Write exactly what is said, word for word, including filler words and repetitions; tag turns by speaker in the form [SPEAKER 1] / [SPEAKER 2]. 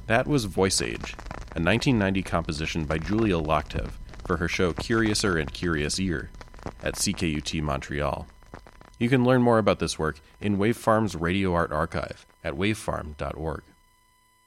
[SPEAKER 1] That was Voice Age, a nineteen ninety composition by Julia Loktev for her show Curiouser and Curious Ear at C K U T Montreal. You can learn more about this work in Wavefarm's Radio Art Archive at wavefarm dot org.